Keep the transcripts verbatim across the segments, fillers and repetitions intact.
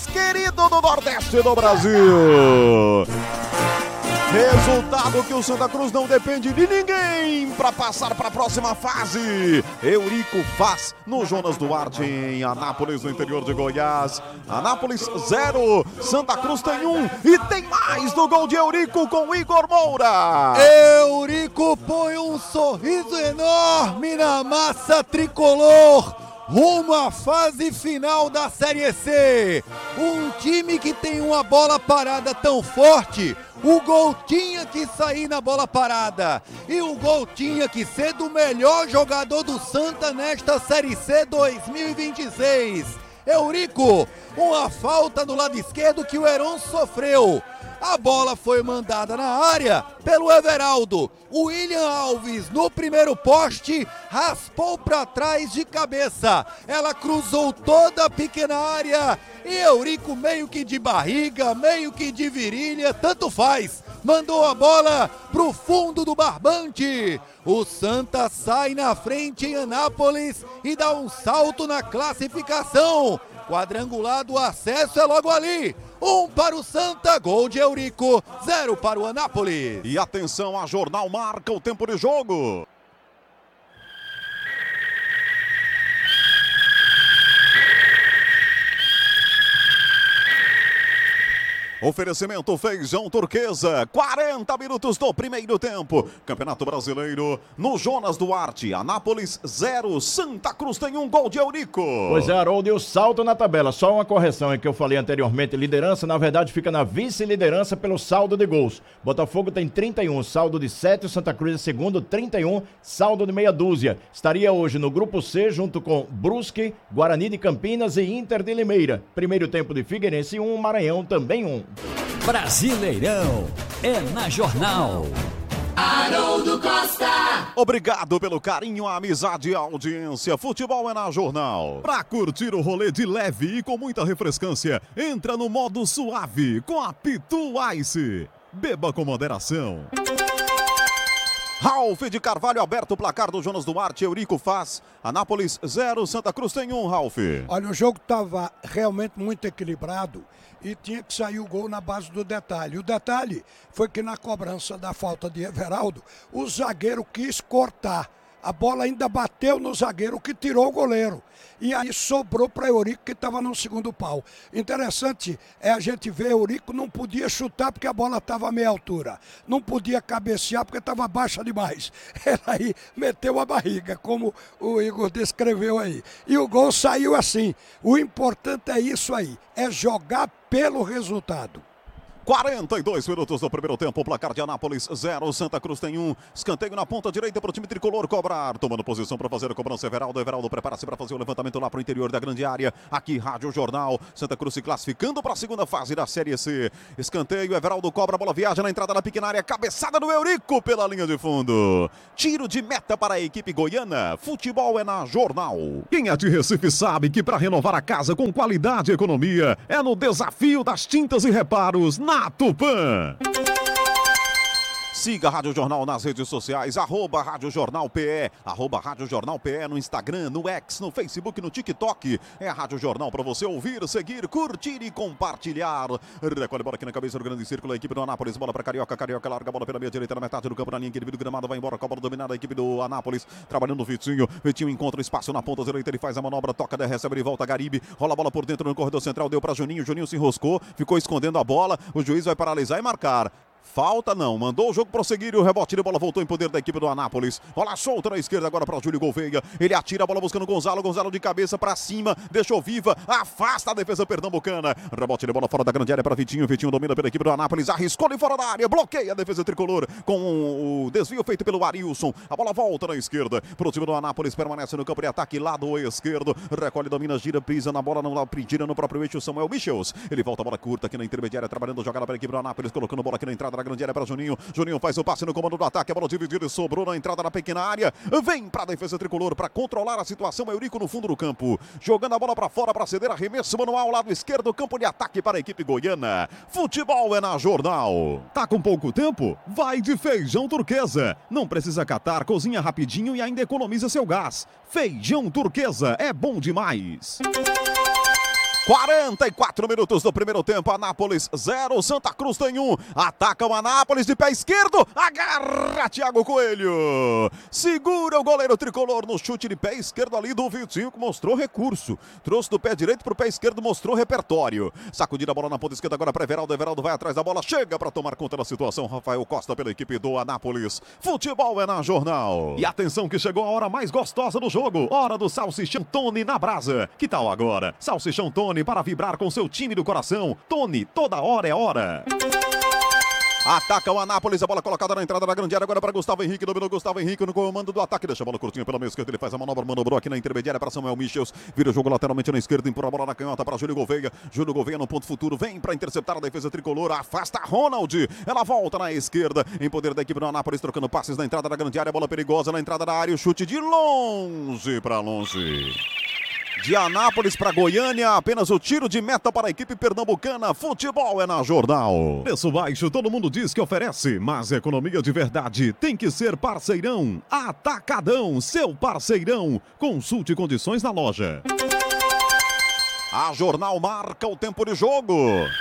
querido do Nordeste do Brasil. Resultado que o Santa Cruz não depende de ninguém para passar para a próxima fase. Eurico faz no Jonas Duarte em Anápolis, no interior de Goiás. Anápolis zero, Santa Cruz tem um e tem mais do gol de Eurico com Igor Moura. Eurico põe um sorriso enorme na massa tricolor. Rumo à fase final da Série C. Um time que tem uma bola parada tão forte, o gol tinha que sair na bola parada. E o gol tinha que ser do melhor jogador do Santa nesta Série C dois mil e vinte e seis. Eurico, uma falta no lado esquerdo que o Heron sofreu. A bola foi mandada na área pelo Everaldo. O William Alves, no primeiro poste, raspou para trás de cabeça. Ela cruzou toda a pequena área e Eurico, meio que de barriga, meio que de virilha, tanto faz, mandou a bola pro fundo do barbante. O Santa sai na frente em Anápolis e dá um salto na classificação. Quadrangular do acesso é logo ali. Um para o Santa, gol de Eurico, zero para o Anápolis. E atenção, a Jornal marca o tempo de jogo. Oferecimento Feijão Turquesa, quarenta minutos do primeiro tempo. Campeonato Brasileiro no Jonas Duarte. Anápolis zero, Santa Cruz tem um gol de Eurico. Pois é, Haroldo, e o salto na tabela. Só uma correção é que eu falei anteriormente. Liderança, na verdade, fica na vice-liderança pelo saldo de gols. Botafogo tem trinta e um, saldo de sete. Santa Cruz é segundo, trinta e um, saldo de meia dúzia. Estaria hoje no Grupo C, junto com Brusque, Guarani de Campinas e Inter de Limeira. Primeiro tempo de Figueirense um, Maranhão também um. Brasileirão é na Jornal. Haroldo Costa. Obrigado pelo carinho, a amizade e a audiência. Futebol é na Jornal. Pra curtir o rolê de leve e com muita refrescância, entra no modo suave com a Pitu Ice. Beba com moderação. Ralf de Carvalho aberto o placar do Jonas Duarte. Eurico faz. Anápolis zero, Santa Cruz tem um, Ralf. Olha, o jogo estava realmente muito equilibrado e tinha que sair o gol na base do detalhe. O detalhe foi que na cobrança da falta de Everaldo, o zagueiro quis cortar. A bola ainda bateu no zagueiro, que tirou o goleiro. E aí sobrou para Eurico, que estava no segundo pau. Interessante é a gente ver, Eurico não podia chutar porque a bola estava a meia altura. Não podia cabecear porque estava baixa demais. Ele aí meteu a barriga, como o Igor descreveu aí. E o gol saiu assim. O importante é isso aí, é jogar pelo resultado. quarenta e dois minutos do primeiro tempo, placar de Anápolis zero, Santa Cruz tem um. Escanteio na ponta direita para o time tricolor cobrar. Tomando posição para fazer a cobrança, Everaldo. Everaldo prepara-se para fazer o levantamento lá para o interior da grande área. Aqui, Rádio Jornal. Santa Cruz se classificando para a segunda fase da Série C. Escanteio, Everaldo cobra, a bola viaja na entrada da pequena área. Cabeçada do Eurico pela linha de fundo. Tiro de meta para a equipe goiana. Futebol é na Jornal. Quem é de Recife sabe que para renovar a casa com qualidade e economia é no Desafio das Tintas e Reparos na Tupã. Siga a Rádio Jornal nas redes sociais, arroba Rádio Jornal P E, arroba Rádio Jornal P E no Instagram, no X, no Facebook, no TikTok. É a Rádio Jornal para você ouvir, seguir, curtir e compartilhar. Recolhe a bola aqui na cabeça do grande círculo, a equipe do Anápolis, bola para Carioca, Carioca larga a bola pela meia direita na metade do campo, na linha do gramado, vai embora com a bola dominada, a equipe do Anápolis, trabalhando o Vitinho, Vitinho encontra espaço na ponta direita, ele faz a manobra, toca, recebe de volta, Garibe, rola a bola por dentro no corredor central, deu para Juninho, Juninho se enroscou, ficou escondendo a bola, o juiz vai paralisar e marcar. Falta não, mandou o jogo prosseguir e o rebote de bola voltou em poder da equipe do Anápolis. Bola solta na esquerda agora para Júlio Gouveia. Ele atira a bola buscando Gonzalo, Gonzalo de cabeça para cima, deixou viva, afasta a defesa pernambucana. Rebote de bola fora da grande área para Vitinho, Vitinho domina pela equipe do Anápolis, arriscou ali fora da área, bloqueia a defesa tricolor com o desvio feito pelo Arilson. A bola volta na esquerda para o time do Anápolis, permanece no campo de ataque, lado esquerdo, recolhe, domina, gira, pisa na bola, não gira no próprio eixo, Samuel Michels. Ele volta a bola curta aqui na intermediária, trabalhando jogada para a equipe do Anápolis, colocando bola aqui na entrada da grande área para Juninho. Juninho faz o passe no comando do ataque, a bola dividida e sobrou na entrada da pequena área. Vem para a defesa tricolor para controlar a situação. Eurico no fundo do campo, jogando a bola para fora para ceder, arremesso manual, lado esquerdo, campo de ataque para a equipe goiana. Futebol é na Jornal. Tá com pouco tempo? Vai de Feijão Turquesa. Não precisa catar, cozinha rapidinho e ainda economiza seu gás. Feijão Turquesa é bom demais. quarenta e quatro minutos do primeiro tempo, Anápolis zero, Santa Cruz tem um. Ataca o Anápolis de pé esquerdo, agarra Thiago Coelho. Segura o goleiro tricolor no chute de pé esquerdo ali do Vitinho, que mostrou recurso. Trouxe do pé direito pro pé esquerdo, mostrou repertório. Sacudida a bola na ponta esquerda agora para Everaldo. Everaldo vai atrás da bola, chega para tomar conta da situação. Rafael Costa pela equipe do Anápolis. Futebol é na Jornal. E atenção que chegou a hora mais gostosa do jogo. Hora do Salsichão Tony na brasa. Que tal agora? Salsichão Tony para vibrar com seu time do coração. Tony, toda hora é hora. Ataca o Anápolis, a bola colocada na entrada da grande área agora para Gustavo Henrique, dominou Gustavo Henrique no comando do ataque, deixa a bola curtinha pela meia esquerda, ele faz a manobra, manobrou aqui na intermediária para Samuel Michels, vira o jogo lateralmente na esquerda, empurra a bola na canhota para Júlio Gouveia, Júlio Gouveia no ponto futuro, vem para interceptar a defesa tricolor, afasta Ronald, ela volta na esquerda, em poder da equipe do Anápolis, trocando passes na entrada da grande área, bola perigosa na entrada da área, o chute de longe para longe. De Anápolis para Goiânia, apenas o tiro de meta para a equipe pernambucana. Futebol é na Jornal. Preço baixo, todo mundo diz que oferece, mas economia de verdade tem que ser parceirão. Atacadão, seu parceirão. Consulte condições na loja. A Jornal marca o tempo de jogo.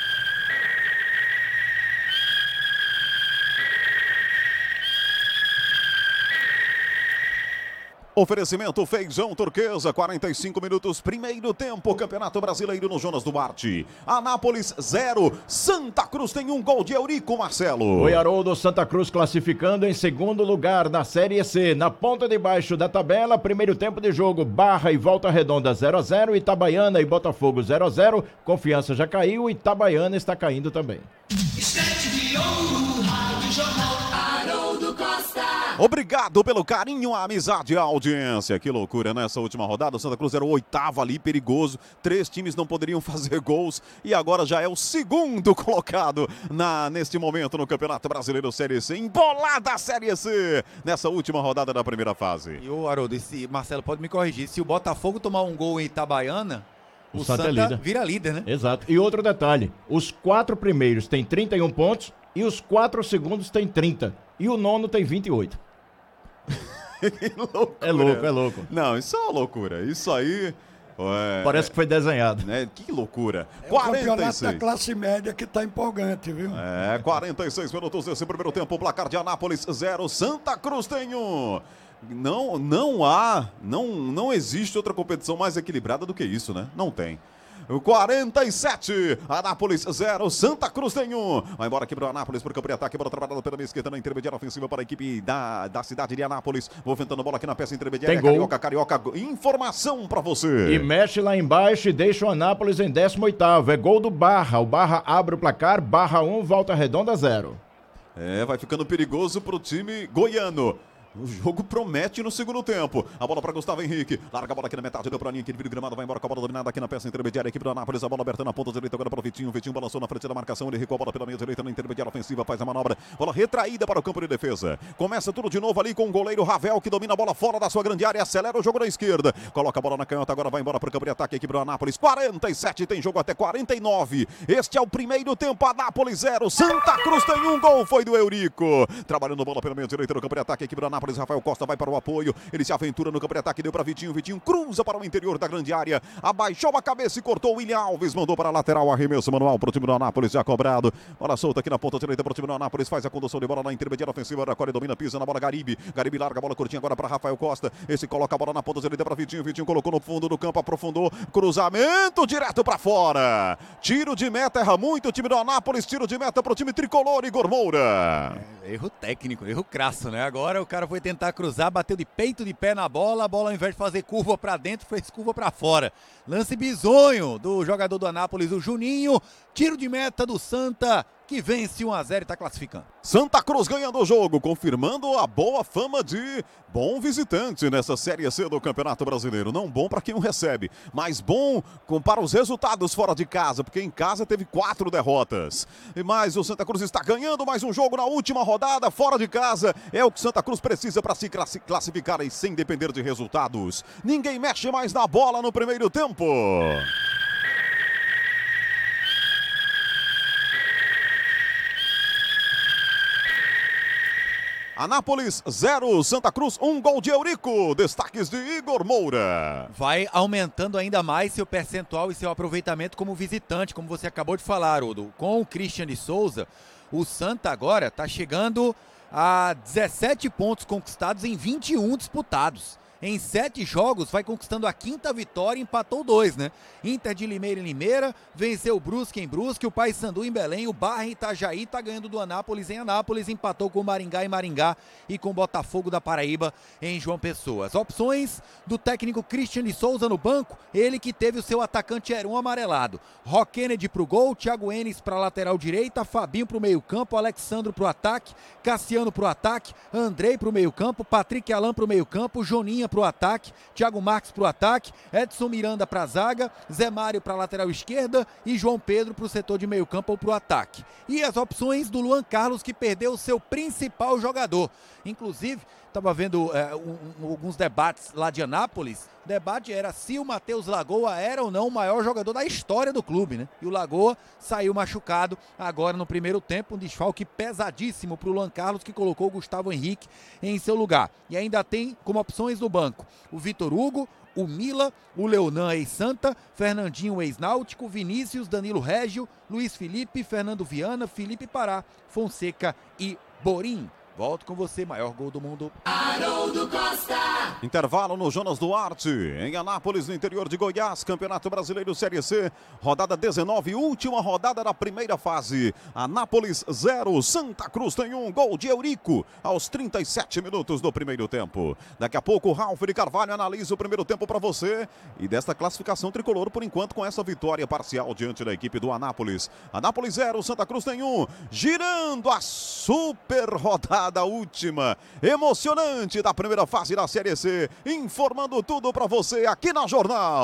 Oferecimento Feijão Turquesa, quarenta e cinco minutos, primeiro tempo, Campeonato Brasileiro no Jonas Duarte. Anápolis zero, Santa Cruz tem um gol de Eurico Marcelo. O Haroldo, Santa Cruz classificando em segundo lugar na Série C. Na ponta de baixo da tabela, primeiro tempo de jogo, Barra e Volta Redonda zero a zero, Itabaiana e Botafogo zero a zero, Confiança já caiu, Itabaiana está caindo também. Estante de ouro, Rádio Jornal, Haroldo Costa. Obrigado pelo carinho, a amizade e a audiência. Que loucura nessa última rodada. O Santa Cruz era o oitavo ali, perigoso. Três times não poderiam fazer gols e agora já é o segundo colocado na, neste momento no Campeonato Brasileiro Série C. Embolada a Série C nessa última rodada da primeira fase. E o Haroldo, se Marcelo pode me corrigir, se o Botafogo tomar um gol em Itabaiana, o, o Santa, Santa é líder. vira líder, né? Exato. E outro detalhe, os quatro primeiros têm trinta e um pontos e os quatro segundos têm trinta. E o nono tem vinte e oito. Que loucura. É louco, é louco. Não, isso é uma loucura. Isso aí... É, Parece que foi desenhado. Né? Que loucura. É o quarenta e campeonato seis. da classe média que tá empolgante, viu? É, quarenta e seis minutos desse primeiro tempo, placar de Anápolis zero, Santa Cruz tem um. Não, não há, não, não existe outra competição mais equilibrada do que isso, né? Não tem. quarenta e sete, Anápolis zero, Santa Cruz tem um. Vai embora aqui para o Anápolis, para o campo de ataque, bola trabalhada pela minha esquerda na intermediária ofensiva para a equipe da, da cidade de Anápolis. Movimentando a bola aqui na peça intermediária. Tem gol. Carioca, Carioca, informação para você. E mexe lá embaixo e deixa o Anápolis em décimo oitavo. É gol do Barra. O Barra abre o placar, Barra um, Volta Redonda zero. É, vai ficando perigoso para o time goiano. O jogo promete no segundo tempo. A bola para Gustavo Henrique. Larga a bola aqui na metade, deu para a linha, que ele vira o gramado, vai embora com a bola dominada aqui na peça intermediária. A equipe do Anápolis, a bola aberta na ponta direita agora para o Vitinho. O Vitinho balançou na frente da marcação, ele recua a bola pela meia direita na intermediária ofensiva, faz a manobra. Bola retraída para o campo de defesa. Começa tudo de novo ali com o goleiro Ravel, que domina a bola fora da sua grande área, acelera o jogo na esquerda. Coloca a bola na canhota, agora vai embora para o campo de ataque. A equipe do Anápolis, quarenta e sete, tem jogo até quarenta e nove. Este é o primeiro tempo, Anápolis zero, Santa Cruz tem um gol, foi do Eurico. Trabalhando bola pela meia direita no campo de ataque. A equipe do Anápolis, Rafael Costa vai para o apoio, ele se aventura no campo de ataque, deu para Vitinho, Vitinho cruza para o interior da grande área, abaixou a cabeça e cortou. William Alves mandou para a lateral, arremesso manual para o time do Anápolis, já cobrado, bola solta aqui na ponta direita para o time do Anápolis, faz a condução de bola na intermediária ofensiva, agora domina, pisa na bola Garibe, Garibe larga a bola curtinha agora para Rafael Costa, esse coloca a bola na ponta direita para Vitinho, Vitinho colocou no fundo do campo, aprofundou, cruzamento direto para fora, tiro de meta, erra muito o time do Anápolis, tiro de meta para o time tricolor, Igor Moura. É, erro técnico, erro crasso, né? Agora o cara foi tentar cruzar, bateu de peito de pé na bola, a bola ao invés de fazer curva para dentro, fez curva para fora. Lance bizonho do jogador do Anápolis, o Juninho, tiro de meta do Santa, que vence um a zero e está classificando. Santa Cruz ganhando o jogo, confirmando a boa fama de bom visitante nessa Série C do Campeonato Brasileiro. Não bom para quem o recebe, mas bom para os resultados fora de casa, porque em casa teve quatro derrotas. Mas o Santa Cruz está ganhando mais um jogo na última rodada, fora de casa. É o que Santa Cruz precisa para se classificar e sem depender de resultados. Ninguém mexe mais na bola no primeiro tempo. Anápolis zero, Santa Cruz um, gol de Eurico. Destaques de Igor Moura. Vai aumentando ainda mais seu percentual e seu aproveitamento como visitante, como você acabou de falar, Haroldo. Com o Christian de Souza, o Santa agora está chegando a dezessete pontos conquistados em vinte e um disputados. Em sete jogos, vai conquistando a quinta vitória e empatou dois, né? Inter de Limeira em Limeira, venceu o Brusque em Brusque, o Paysandu em Belém, o Barra em Itajaí, tá ganhando do Anápolis em Anápolis, empatou com o Maringá em Maringá e com o Botafogo da Paraíba em João Pessoa. As opções do técnico Christian de Souza no banco, ele que teve o seu atacante Heron amarelado. Rock Kennedy pro gol, Thiago Enes pra lateral direita, Fabinho pro meio campo, Alexandro pro ataque, Cassiano pro ataque, Andrei pro meio campo, Patrick Alan pro meio campo, Joninha pro ataque, Thiago Marques pro ataque, Edson Miranda pra zaga, Zé Mário pra lateral esquerda e João Pedro pro setor de meio campo ou pro ataque. E as opções do Luan Carlos, que perdeu o seu principal jogador. Inclusive, estava vendo é, um, um, alguns debates lá de Anápolis. O debate era se o Matheus Lagoa era ou não o maior jogador da história do clube, né? E o Lagoa saiu machucado agora no primeiro tempo, um desfalque pesadíssimo para o Luan Carlos, que colocou o Gustavo Henrique em seu lugar. E ainda tem como opções no banco o Vitor Hugo, o Mila, o Leonan ex-Santa, Fernandinho ex-Náutico, Vinícius, Danilo Régio, Luiz Felipe, Fernando Viana, Felipe Pará, Fonseca e Borim. Volto com você, maior gol do mundo. Haroldo Costa. Intervalo no Jonas Duarte, em Anápolis, no interior de Goiás, Campeonato Brasileiro Série C, rodada dezenove, última rodada da primeira fase. Anápolis zero, Santa Cruz tem um, gol de Eurico, aos trinta e sete minutos do primeiro tempo. Daqui a pouco, Ralf de Carvalho analisa o primeiro tempo para você e desta classificação tricolor, por enquanto, com essa vitória parcial diante da equipe do Anápolis. Anápolis zero, Santa Cruz tem um, girando a super rodada. Da última, emocionante da primeira fase da Série C, informando tudo para você aqui na Jornal.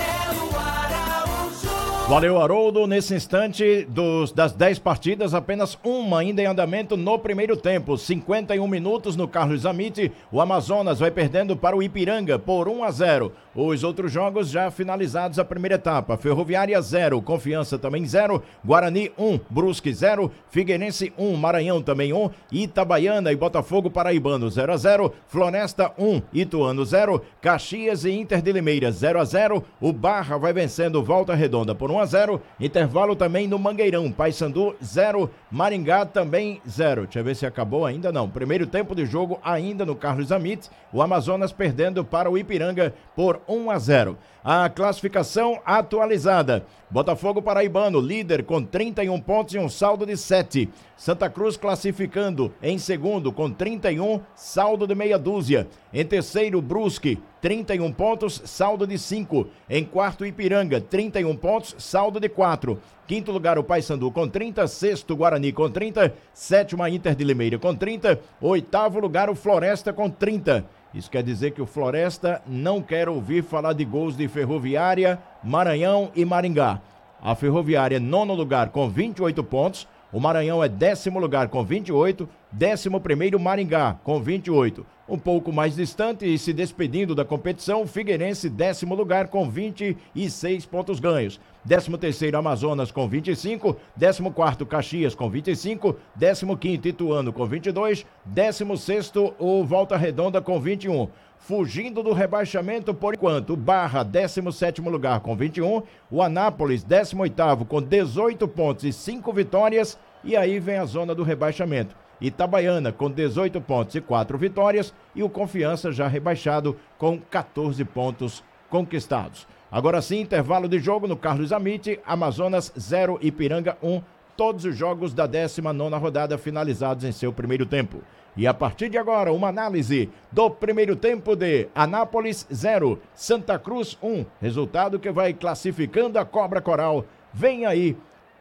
Valeu, Haroldo. Nesse instante, dos, das dez partidas, apenas uma ainda em andamento no primeiro tempo. cinquenta e um minutos no Carlos Amite. O Amazonas vai perdendo para o Ipiranga por um a zero. Os outros jogos já finalizados a primeira etapa. Ferroviária zero, Confiança também zero, Guarani um, Brusque zero, Figueirense um, Maranhão também um, Itabaiana e Botafogo Paraibano zero a zero, Floresta um, Ituano zero, Caxias e Inter de Limeira zero a zero, o Barra vai vencendo Volta Redonda por um a zero, intervalo também no Mangueirão, Paysandu zero, Maringá também zero. Deixa eu ver se acabou ainda, não. Primeiro tempo de jogo ainda no Carlos Amite, o Amazonas perdendo para o Ipiranga por um a zero. A classificação atualizada: Botafogo Paraibano, líder com trinta e um pontos e um saldo de sete. Santa Cruz classificando em segundo com trinta e um, saldo de meia dúzia. Em terceiro, Brusque, trinta e um pontos, saldo de cinco. Em quarto, Ipiranga, trinta e um pontos, saldo de quatro. Quinto lugar, o Paysandu com trinta, sexto, Guarani com trinta, sétimo, a Inter de Limeira com trinta, oitavo lugar, o Floresta com trinta. Isso quer dizer que o Floresta não quer ouvir falar de gols de Ferroviária, Maranhão e Maringá. A Ferroviária é nono lugar com vinte e oito pontos, o Maranhão é décimo lugar com vinte e oito, décimo primeiro Maringá com vinte e oito. Um pouco mais distante e se despedindo da competição, Figueirense, décimo lugar com vinte e seis pontos ganhos. Décimo terceiro Amazonas com vinte e cinco, décimo quarto Caxias com vinte e cinco, décimo quinto Ituano com vinte e dois, décimo sexto o Volta Redonda com vinte e um. Fugindo do rebaixamento por enquanto, Barra, décimo sétimo lugar com vinte e um, o Anápolis, décimo oitavo com dezoito pontos e cinco vitórias, e aí vem a zona do rebaixamento. Itabaiana com dezoito pontos e quatro vitórias, e o Confiança já rebaixado com quatorze pontos conquistados. Agora sim, intervalo de jogo no Carlos Amite, Amazonas zero, Ipiranga um, todos os jogos da décima nona rodada finalizados em seu primeiro tempo. E a partir de agora, uma análise do primeiro tempo de Anápolis zero, Santa Cruz um, resultado que vai classificando a Cobra Coral. Vem aí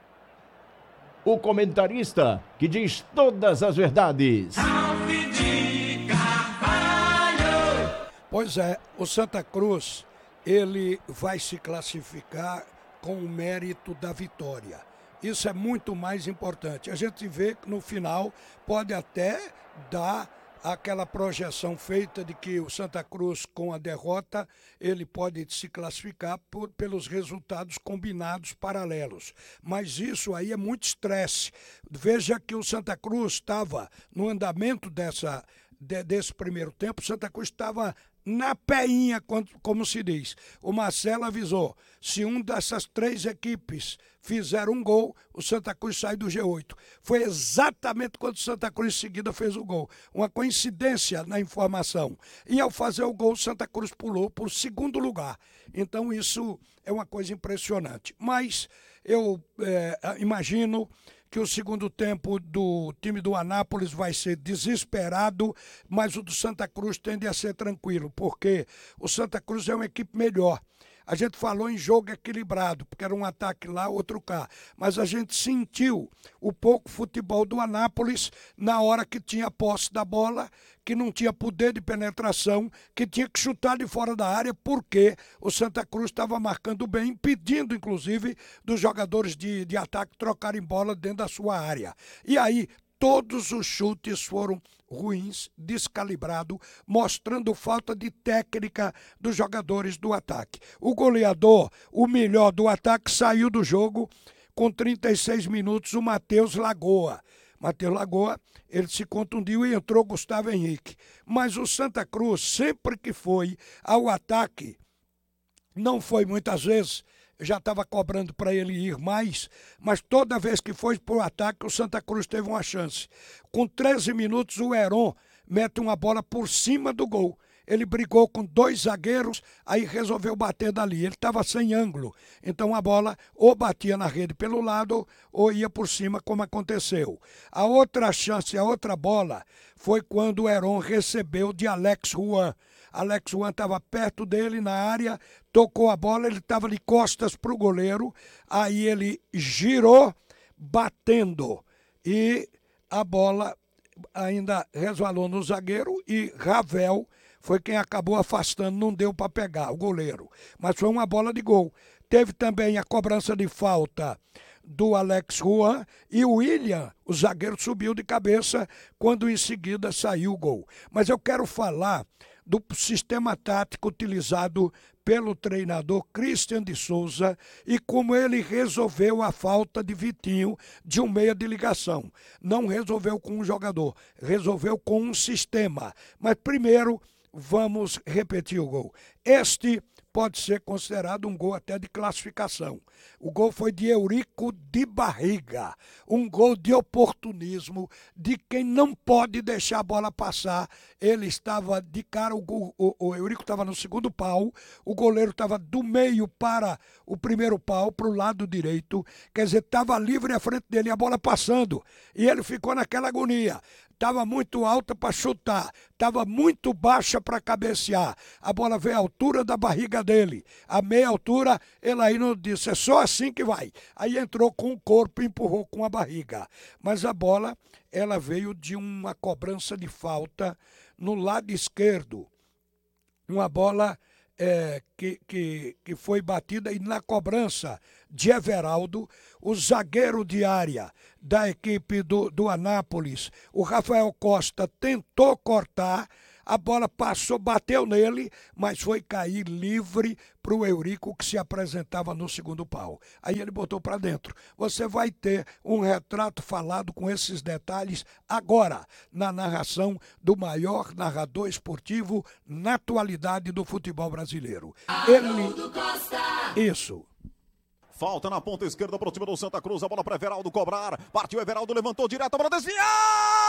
o comentarista que diz todas as verdades. Pois é, o Santa Cruz, ele vai se classificar com o mérito da vitória. Isso é muito mais importante. A gente vê que no final pode até dar aquela projeção feita de que o Santa Cruz, com a derrota, ele pode se classificar por, pelos resultados combinados paralelos. Mas isso aí é muito estresse. Veja que o Santa Cruz estava no andamento dessa, de, desse primeiro tempo, o Santa Cruz estava na peinha, como se diz. O Marcelo avisou, se um dessas três equipes fizer um gol, o Santa Cruz sai do G oito. Foi exatamente quando o Santa Cruz em seguida fez o gol. Uma coincidência na informação. E ao fazer o gol, o Santa Cruz pulou para o segundo lugar. Então isso é uma coisa impressionante. Mas eu é, imagino que o segundo tempo do time do Anápolis vai ser desesperado, mas o do Santa Cruz tende a ser tranquilo, porque o Santa Cruz é uma equipe melhor. A gente falou em jogo equilibrado, porque era um ataque lá, outro cá. Mas a gente sentiu o pouco futebol do Anápolis na hora que tinha posse da bola, que não tinha poder de penetração, que tinha que chutar de fora da área, porque o Santa Cruz estava marcando bem, impedindo, inclusive, dos jogadores de, de ataque trocarem bola dentro da sua área. E aí, todos os chutes foram ruins, descalibrados, mostrando falta de técnica dos jogadores do ataque. O goleador, o melhor do ataque, saiu do jogo com trinta e seis minutos, o Matheus Lagoa. Matheus Lagoa, ele se contundiu e entrou Gustavo Henrique. Mas o Santa Cruz, sempre que foi ao ataque, não foi muitas vezes, já estava cobrando para ele ir mais, mas toda vez que foi para o ataque, o Santa Cruz teve uma chance. Com treze minutos, o Heron mete uma bola por cima do gol. Ele brigou com dois zagueiros, aí resolveu bater dali. Ele estava sem ângulo, então a bola ou batia na rede pelo lado ou ia por cima, como aconteceu. A outra chance, a outra bola, foi quando o Heron recebeu de Alex Juan. Alex Juan estava perto dele na área, tocou a bola, ele estava de costas para o goleiro, aí ele girou, batendo, e a bola ainda resvalou no zagueiro e Ravel foi quem acabou afastando, não deu para pegar o goleiro, mas foi uma bola de gol. Teve também a cobrança de falta do Alex Juan e o William, o zagueiro, subiu de cabeça quando em seguida saiu o gol. Mas eu quero falar do sistema tático utilizado pelo treinador Christian de Souza e como ele resolveu a falta de Vitinho de um meia de ligação. Não resolveu com um jogador, resolveu com um sistema. Mas primeiro, vamos repetir o gol. Este pode ser considerado um gol até de classificação. O gol foi de Eurico de barriga, um gol de oportunismo, de quem não pode deixar a bola passar. Ele estava de cara, o, o, o Eurico estava no segundo pau, o goleiro estava do meio para o primeiro pau, para o lado direito, quer dizer, estava livre à frente dele, a bola passando, e ele ficou naquela agonia. Estava muito alta para chutar, estava muito baixa para cabecear. A bola veio à altura da barriga dele. A meia altura, ele aí não disse, é só assim que vai. Aí entrou com o corpo e empurrou com a barriga. Mas a bola, ela veio de uma cobrança de falta no lado esquerdo. Uma bola é, que, que, que foi batida e na cobrança de Everaldo, o zagueiro de área da equipe do, do Anápolis, o Rafael Costa, tentou cortar, a bola passou, bateu nele, mas foi cair livre para o Eurico, que se apresentava no segundo pau. Aí ele botou para dentro. Você vai ter um retrato falado com esses detalhes agora, na narração do maior narrador esportivo na atualidade do futebol brasileiro. Ele... Isso. Falta na ponta esquerda para o time do Santa Cruz. A bola para Everaldo cobrar. Partiu Everaldo, levantou direto para desviar.